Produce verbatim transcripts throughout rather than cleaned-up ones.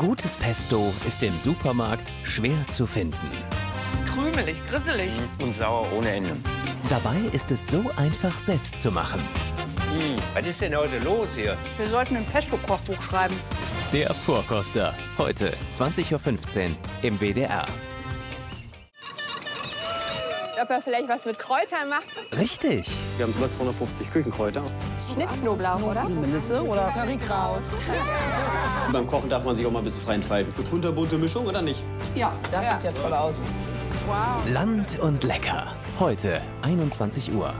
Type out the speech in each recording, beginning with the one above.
Gutes Pesto ist im Supermarkt schwer zu finden. Krümelig, grisselig. Und sauer ohne Ende. Dabei ist es so einfach selbst zu machen. Hm, was ist denn heute los hier? Wir sollten ein Pesto-Kochbuch schreiben. Der Vorkoster. Heute zwanzig Uhr fünfzehn im W D R. Ob er vielleicht was mit Kräutern macht? Richtig. Wir haben über zweihundertfünfzig Küchenkräuter. Schnittknoblauch, oder? Melisse oder Currykraut. Beim Kochen darf man sich auch mal ein bisschen frei entfalten. Eine kunterbunte Mischung oder nicht? Ja, das sieht ja toll aus. Wow. Land und lecker. Heute einundzwanzig Uhr.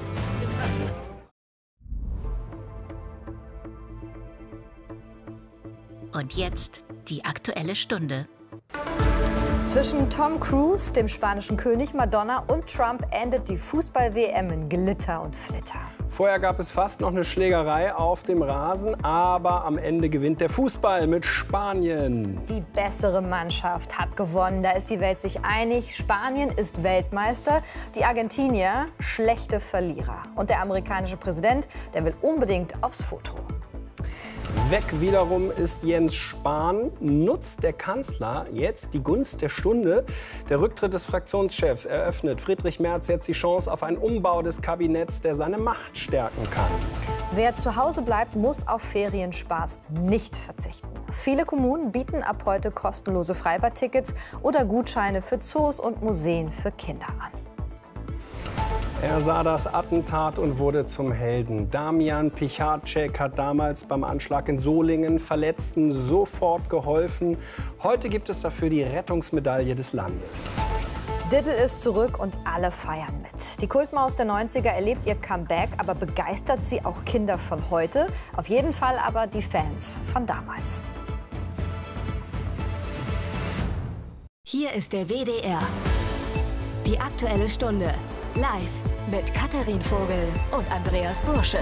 Und jetzt die Aktuelle Stunde. Zwischen Tom Cruise, dem spanischen König, Madonna und Trump endet die Fußball-W M in Glitter und Flitter. Vorher gab es fast noch eine Schlägerei auf dem Rasen, aber am Ende gewinnt der Fußball mit Spanien. Die bessere Mannschaft hat gewonnen, da ist die Welt sich einig. Spanien ist Weltmeister, die Argentinier schlechte Verlierer. Und der amerikanische Präsident, der will unbedingt aufs Foto. Weg wiederum ist Jens Spahn. Nutzt der Kanzler jetzt die Gunst der Stunde? Der Rücktritt des Fraktionschefs eröffnet Friedrich Merz jetzt die Chance auf einen Umbau des Kabinetts, der seine Macht stärken kann. Wer zu Hause bleibt, muss auf Ferienspaß nicht verzichten. Viele Kommunen bieten ab heute kostenlose Freibadtickets oder Gutscheine für Zoos und Museen für Kinder an. Er sah das Attentat und wurde zum Helden. Damian Pichacek hat damals beim Anschlag in Solingen Verletzten sofort geholfen. Heute gibt es dafür die Rettungsmedaille des Landes. Diddle ist zurück und alle feiern mit. Die Kultmaus der neunziger erlebt ihr Comeback, aber begeistert sie auch Kinder von heute? Auf jeden Fall aber die Fans von damals. Hier ist der W D R. Die Aktuelle Stunde. Live mit Katharin Vogel und Andreas Bursche.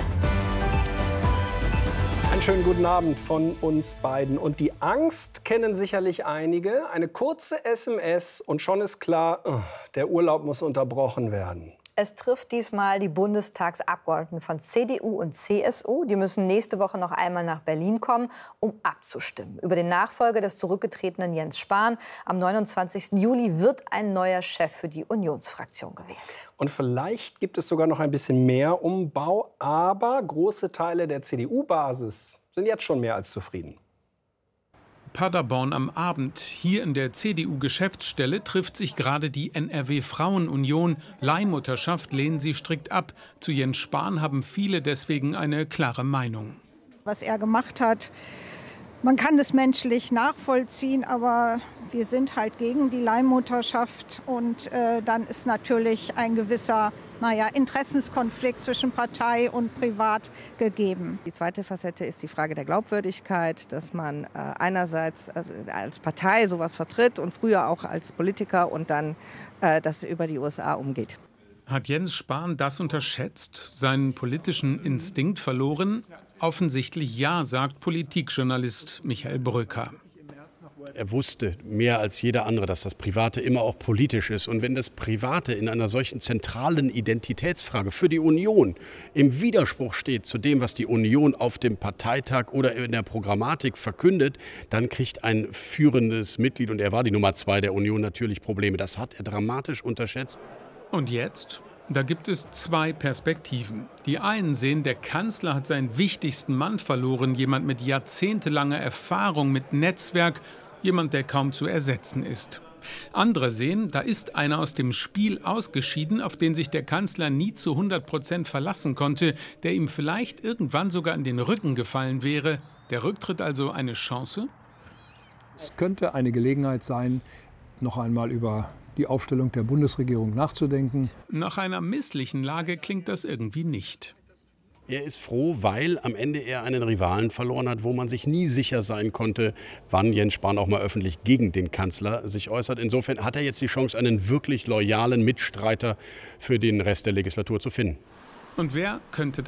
Einen schönen guten Abend von uns beiden. Und die Angst kennen sicherlich einige. Eine kurze S M S und schon ist klar, der Urlaub muss unterbrochen werden. Es trifft diesmal die Bundestagsabgeordneten von C D U und C S U. Die müssen nächste Woche noch einmal nach Berlin kommen, um abzustimmen über den Nachfolger des zurückgetretenen Jens Spahn. Am neunundzwanzigsten Juli wird ein neuer Chef für die Unionsfraktion gewählt. Und vielleicht gibt es sogar noch ein bisschen mehr Umbau. Aber große Teile der C D U-Basis sind jetzt schon mehr als zufrieden. Paderborn am Abend. Hier in der C D U-Geschäftsstelle trifft sich gerade die N R W-Frauenunion. Leihmutterschaft lehnen sie strikt ab. Zu Jens Spahn haben viele deswegen eine klare Meinung. Was er gemacht hat, man kann es menschlich nachvollziehen, aber wir sind halt gegen die Leihmutterschaft. Und äh, dann ist natürlich ein gewisser naja, Interessenskonflikt zwischen Partei und Privat gegeben. Die zweite Facette ist die Frage der Glaubwürdigkeit, dass man äh, einerseits also als Partei sowas vertritt und früher auch als Politiker und dann äh, das über die U S A umgeht. Hat Jens Spahn das unterschätzt, seinen politischen Instinkt verloren? Offensichtlich ja, sagt Politikjournalist Michael Brücker. Er wusste mehr als jeder andere, dass das Private immer auch politisch ist. Und wenn das Private in einer solchen zentralen Identitätsfrage für die Union im Widerspruch steht zu dem, was die Union auf dem Parteitag oder in der Programmatik verkündet, dann kriegt ein führendes Mitglied, und er war die Nummer zwei der Union, natürlich Probleme. Das hat er dramatisch unterschätzt. Und jetzt? Da gibt es zwei Perspektiven. Die einen sehen, der Kanzler hat seinen wichtigsten Mann verloren, jemand mit jahrzehntelanger Erfahrung, mit Netzwerk, jemand, der kaum zu ersetzen ist. Andere sehen, da ist einer aus dem Spiel ausgeschieden, auf den sich der Kanzler nie zu hundert Prozent verlassen konnte, der ihm vielleicht irgendwann sogar in den Rücken gefallen wäre. Der Rücktritt also eine Chance? Es könnte eine Gelegenheit sein, noch einmal über die Aufstellung der Bundesregierung nachzudenken. Nach einer misslichen Lage klingt das irgendwie nicht. Er ist froh, weil am Ende er einen Rivalen verloren hat, wo man sich nie sicher sein konnte, wann Jens Spahn auch mal öffentlich gegen den Kanzler sich äußert. Insofern hat er jetzt die Chance, einen wirklich loyalen Mitstreiter für den Rest der Legislatur zu finden. Und wer könnte